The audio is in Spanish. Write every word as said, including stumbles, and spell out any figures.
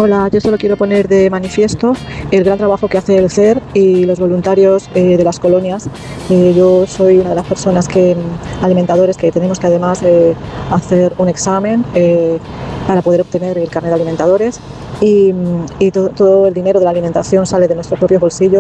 Hola, yo solo quiero poner de manifiesto el gran trabajo que hace el C E R y los voluntarios eh, de las colonias. Eh, yo soy una de las personas que, alimentadores, que tenemos que además eh, hacer un examen eh, para poder obtener el carnet de alimentadores y, y to- todo el dinero de la alimentación sale de nuestros propios bolsillos.